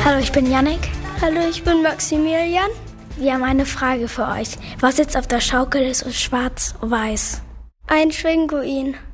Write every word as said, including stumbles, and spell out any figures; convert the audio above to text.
Hallo, ich bin Yannick. Hallo, ich bin Maximilian. Wir haben eine Frage für euch. Was sitzt auf der Schaukel ist und schwarz-weiß? Ein Pinguin.